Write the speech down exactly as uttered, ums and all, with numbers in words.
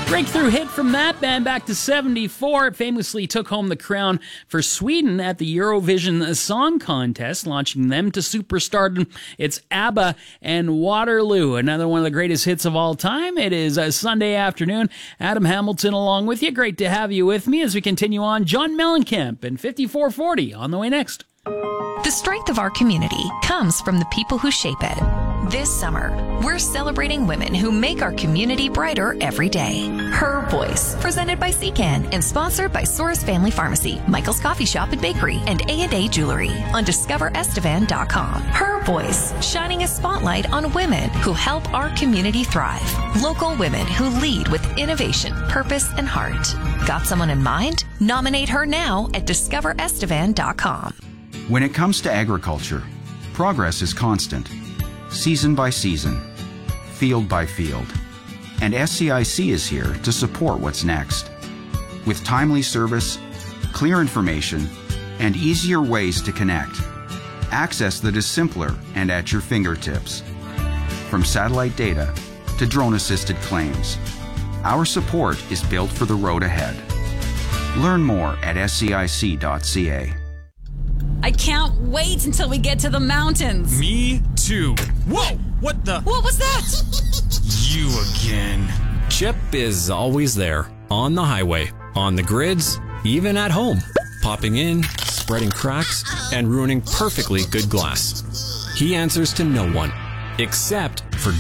Breakthrough hit from that band back to seventy-four. It famously took home the crown for Sweden at the Eurovision Song Contest, launching them to superstardom. It's ABBA and Waterloo, another one of the greatest hits of all time. It is a Sunday afternoon. Adam Hamilton along with you. Great to have you with me as we continue on. John Mellencamp and fifty-four forty on the way next. The strength of our community comes from the people who shape it. This summer, we're celebrating women who make our community brighter every day. Her Voice, presented by C CAN and sponsored by Soros Family Pharmacy, Michael's Coffee Shop and Bakery, and A and A Jewelry on discover estevan dot com. Her Voice, shining a spotlight on women who help our community thrive. Local women who lead with innovation, purpose, and heart. Got someone in mind? Nominate her now at discover estevan dot com. When it comes to agriculture, progress is constant, season by season, field by field, and S C I C is here to support what's next. With timely service, clear information, and easier ways to connect, access that is simpler and at your fingertips. From satellite data to drone-assisted claims, our support is built for the road ahead. Learn more at S C I C dot C A. I can't wait until we get to the mountains. Me too. Whoa! What the? What was that? You again. Chip is always there, on the highway, on the grids, even at home, popping in, spreading cracks, and ruining perfectly good glass. He answers to no one, except for